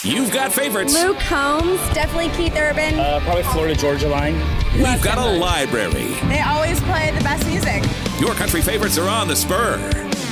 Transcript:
You've got favorites. Luke Combs, definitely Keith Urban. Probably Florida Georgia Line. We've got a library. They always play the best music. Your country favorites are on the Spur.